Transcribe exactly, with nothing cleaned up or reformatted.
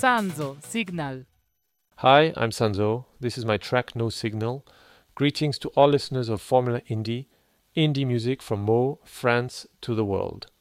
Sanzo, Signal. Hi, I'm Sanzo. This is my track No Signal. Greetings to all listeners of Formula Indie, indie music from Meaux, France to the world.